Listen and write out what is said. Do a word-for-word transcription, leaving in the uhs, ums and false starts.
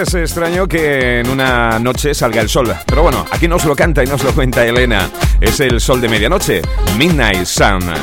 Es extraño que en una noche salga el sol, pero bueno, aquí nos lo canta y nos lo cuenta Elena. Es el sol de medianoche, Midnight Sun.